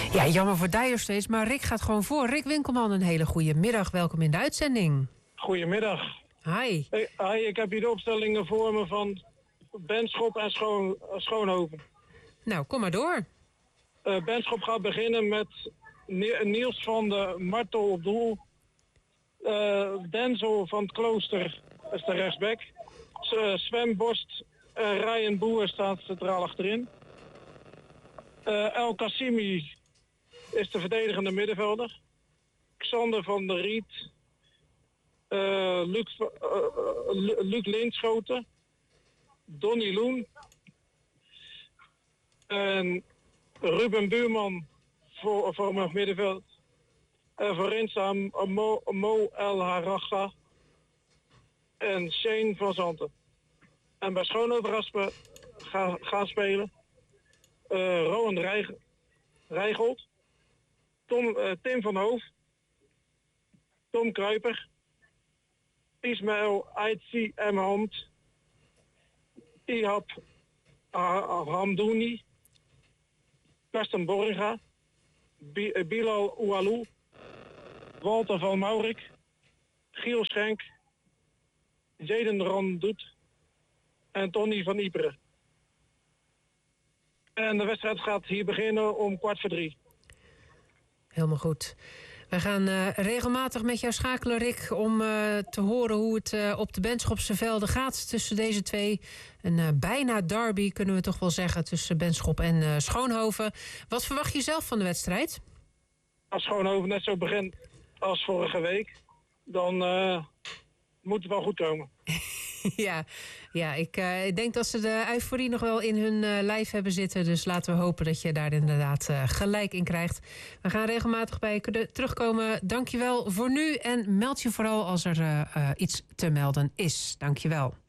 Ja, jammer voor Dire Straits, maar Rick gaat gewoon voor. Rick Winkelman, een hele goede middag. Welkom in de uitzending. Goedemiddag. Hi. Hi, ik heb hier de opstellingen voor me van Benschop en Schoonhoven. Nou, kom maar door. Benschop gaat beginnen met Niels van de Martel op doel. Denzel van het Klooster is de rechtsback. Sven Borst en Ryan Boer staan centraal achterin. El Kassimi is de verdedigende middenvelder. Xander van der Riet. Luc Linschoten. Donny Loen. En Ruben Buurman voor het middenveld. En voorin staan Mo El Haraga en Shane van Zanten. En bij Schoonhoven gaan spelen Rowan Rijgold, Tim van Hoof, Tom Kruiper, Ismaël Aitzi Emhand, Ihab Hamdouni, Karsten Borga, Bilal Oualou, Walter van Maurik, Giel Schenk, Jaden Randoet en Tony van Ypres. En de wedstrijd gaat hier beginnen om 2:45. Helemaal goed. Wij gaan regelmatig met jou schakelen, Rick, om te horen hoe het op de Benschopse velden gaat tussen deze twee. Een bijna derby, kunnen we toch wel zeggen, tussen Benschop en Schoonhoven. Wat verwacht je zelf van de wedstrijd? Als Schoonhoven net zo begint als vorige week, dan moet het wel goed komen. Ja, ik denk dat ze de euforie nog wel in hun lijf hebben zitten. Dus laten we hopen dat je daar inderdaad gelijk in krijgt. We gaan regelmatig bij je terugkomen. Dank je wel voor nu en meld je vooral als er iets te melden is. Dank je wel.